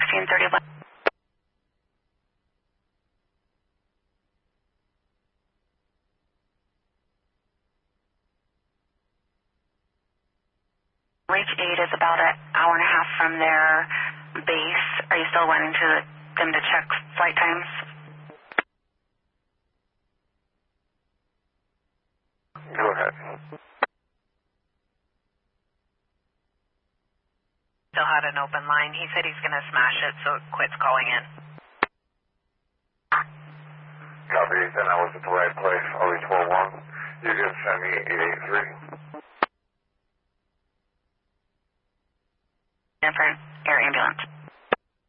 1530 left. Reach 8 is about an hour and a half from their base. Are you still wanting them to check flight times? Go ahead. Still had an open line. He said he's going to smash it, so it quits calling in. Copy, then I was at the right place, always 12-1. You can send me 883.